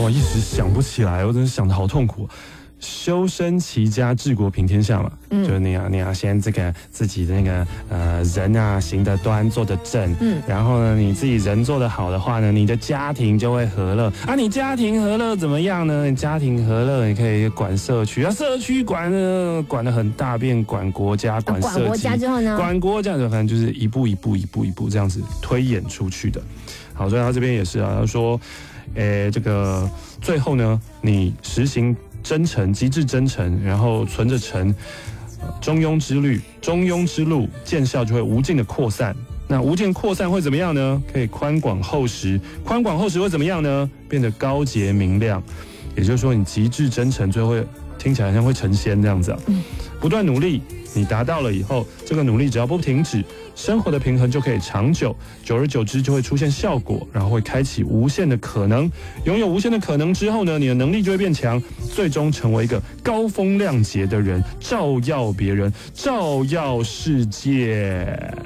我一时想不起来，我真的想得好痛苦。修身齐家治国平天下嘛，就是你要先这个自己的那个人啊行得端坐得正，然后呢你自己人做得好的话呢，你的家庭就会和乐啊。你家庭和乐怎么样呢？你家庭和乐，你可以管社区啊，社区管得很大，变管国家，管社区， 管国家之后呢？ 管国家反正就是一步一步这样子推演出去的。好，所以他这边也是啊，他说，这个最后呢，你实行真诚，极致真诚，然后存着诚，中庸之路，见效就会无尽的扩散。那无尽扩散会怎么样呢？可以宽广厚实，宽广厚实会怎么样呢？变得高洁明亮。也就是说，你极致真诚，最后会听起来像会成仙这样子啊。不断努力，你达到了以后，这个努力只要不停止，生活的平衡就可以长久，久而久之就会出现效果，然后会开启无限的可能。拥有无限的可能之后呢，你的能力就会变强，最终成为一个高风亮节的人，照耀别人，照耀世界。